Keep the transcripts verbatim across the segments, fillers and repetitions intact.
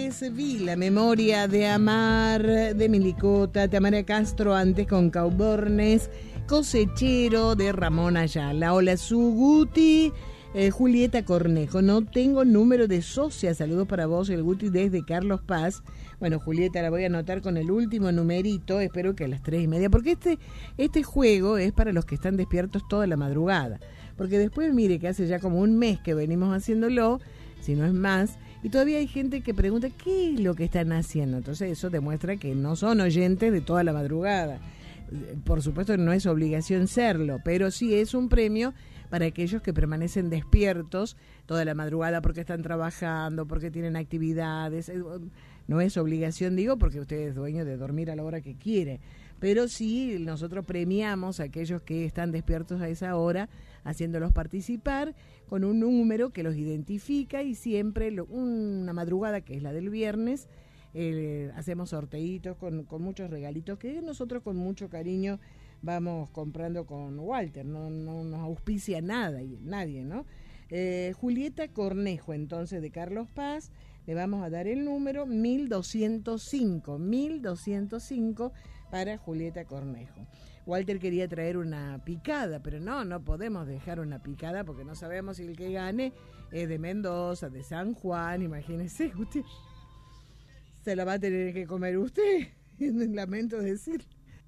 Flores vi la memoria de Amar, de Milicota, Tamara Castro, antes con Caubornes, Cosechero, de Ramón Ayala. Hola, Suguti. Eh, Julieta Cornejo, no tengo número de socia. Saludos para vos, el Guti, desde Carlos Paz. Bueno, Julieta, la voy a anotar con el último numerito. Espero que a las tres y media, porque este, este juego es para los que están despiertos toda la madrugada. Porque después, mire, que hace ya como un mes que venimos haciéndolo, si no es más, y todavía hay gente que pregunta qué es lo que están haciendo. Entonces eso demuestra que no son oyentes de toda la madrugada. Por supuesto no es obligación serlo, pero sí es un premio para aquellos que permanecen despiertos toda la madrugada porque están trabajando, porque tienen actividades. No es obligación, digo, porque usted es dueño de dormir a la hora que quiere. Pero sí, nosotros premiamos a aquellos que están despiertos a esa hora, haciéndolos participar con un número que los identifica, y siempre lo, una madrugada, que es la del viernes, eh, hacemos sorteitos con, con muchos regalitos que nosotros con mucho cariño vamos comprando con Walter. No, no nos auspicia nada, nadie, ¿no? Eh, Julieta Cornejo, entonces, de Carlos Paz, le vamos a dar el número mil doscientos cinco, mil doscientos cinco para Julieta Cornejo. Walter quería traer una picada, pero no, no podemos dejar una picada porque no sabemos si el que gane es de Mendoza, de San Juan. Imagínese, usted se la va a tener que comer usted. Lamento decir.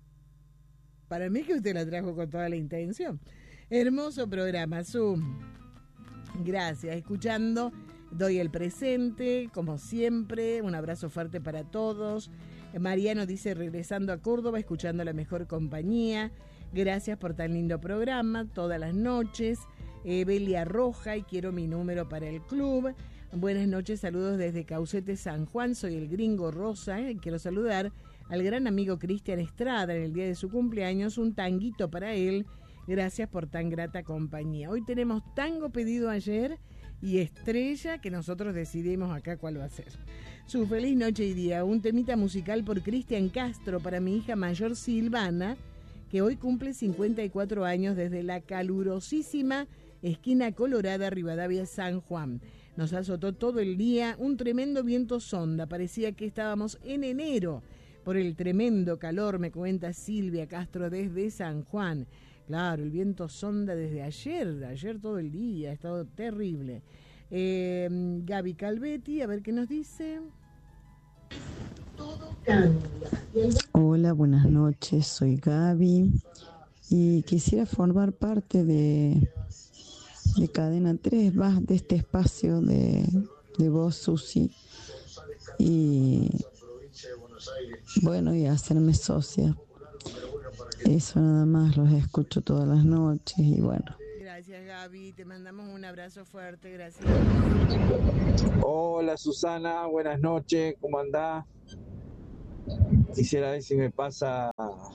Para mí que usted la trajo con toda la intención. Hermoso programa, Zoom. Gracias. Escuchando, doy el presente, como siempre. Un abrazo fuerte para todos. Mariano dice, regresando a Córdoba, escuchando La Mejor Compañía. Gracias por tan lindo programa, todas las noches. Eh, Belia Roja, y quiero mi número para el club. Buenas noches, saludos desde Caucete, San Juan. Soy el Gringo Rosa, eh. Quiero saludar al gran amigo Cristian Estrada en el día de su cumpleaños. Un tanguito para él. Gracias por tan grata compañía. Hoy tenemos tango pedido ayer y estrella que nosotros decidimos acá cuál va a ser. Su feliz noche y día. Un temita musical por Cristian Castro para mi hija mayor Silvana, que hoy cumple cincuenta y cuatro años, desde la calurosísima esquina Colorada, Rivadavia, San Juan. Nos azotó todo el día un tremendo viento sonda. Parecía que estábamos en enero por el tremendo calor, me cuenta Silvia Castro desde San Juan. Claro, el viento sonda desde ayer, ayer todo el día, ha estado terrible. Eh, Gaby Calvetti, a ver qué nos dice. Hola, buenas noches, soy Gaby y quisiera formar parte de, de Cadena tres, de este espacio de, de Voz Susi, y bueno, y hacerme socia. Eso nada más, los escucho todas las noches y bueno. Gracias, Gaby, te mandamos un abrazo fuerte, gracias. Hola, Susana, buenas noches, ¿cómo andás? Quisiera ver si me pasa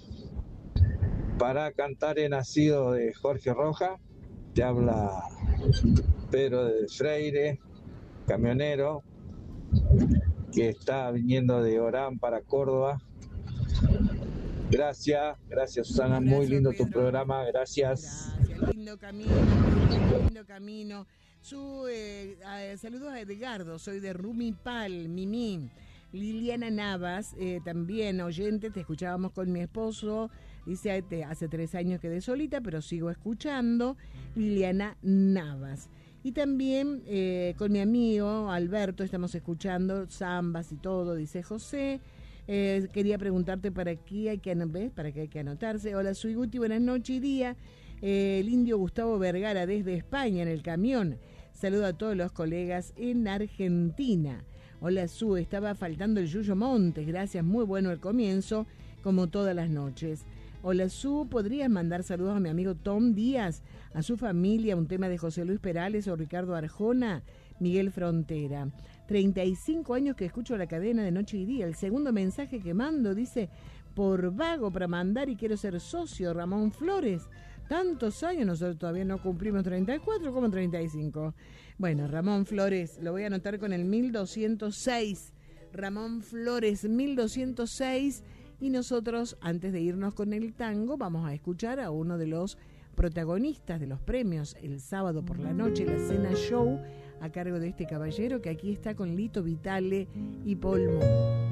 para cantar He nacido, de Jorge Roja. Te habla Pedro de Freire, camionero, que está viniendo de Orán para Córdoba. Gracias, gracias Susana, muy lindo tu programa, gracias. Gracias, lindo camino, lindo camino. Su, eh, eh, saludos a Edgardo, soy de Rumipal, Mimí. Liliana Navas, eh, también oyente, te escuchábamos con mi esposo, dice, hace tres años quedé solita, pero sigo escuchando. Liliana Navas. Y también eh, con mi amigo Alberto estamos escuchando zambas y todo, dice José. Eh, quería preguntarte para qué hay que, ¿ves? Para qué hay que anotarse. Hola, soy Guti, buenas noches y día. Eh, el indio Gustavo Vergara desde España en el camión. Saludo a todos los colegas en Argentina. Hola, Su, estaba faltando el Yuyo Montes, gracias, muy bueno el comienzo, como todas las noches. Hola, Su, ¿podrías mandar saludos a mi amigo Tom Díaz, a su familia, un tema de José Luis Perales o Ricardo Arjona? Miguel Frontera. treinta y cinco años que escucho la cadena de noche y día. El segundo mensaje que mando dice, por vago para mandar y quiero ser socio, Ramón Flores. Tantos años, nosotros todavía no cumplimos treinta y cuatro, como treinta y cinco. Bueno, Ramón Flores, lo voy a anotar con el mil doscientos seis. Ramón Flores, mil doscientos seis. Y nosotros, antes de irnos con el tango, vamos a escuchar a uno de los protagonistas de los premios el sábado por la noche, la cena show, a cargo de este caballero que aquí está con Lito Vitale y Polmo.